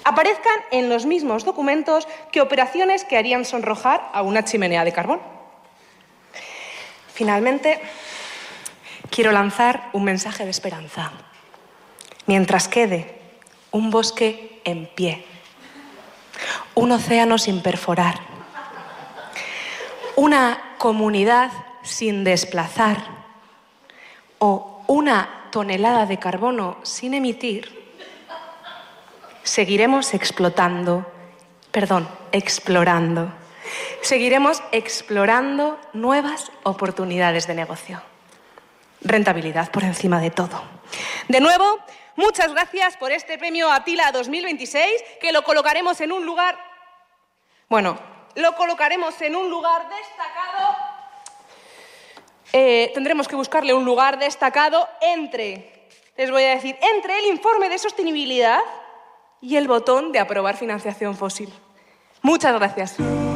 aparezcan en los mismos documentos que operaciones que harían sonrojar a una chimenea de carbón. Finalmente, quiero lanzar un mensaje de esperanza. Mientras quede un bosque en pie, un océano sin perforar, una comunidad sin desplazar o una tonelada de carbono sin emitir, seguiremos explorando. Seguiremos explorando nuevas oportunidades de negocio. Rentabilidad por encima de todo. De nuevo, muchas gracias por este premio Atila 2026, que lo colocaremos en un lugar... destacado. Tendremos que buscarle un lugar destacado entre el informe de sostenibilidad y el botón de aprobar financiación fósil. Muchas gracias.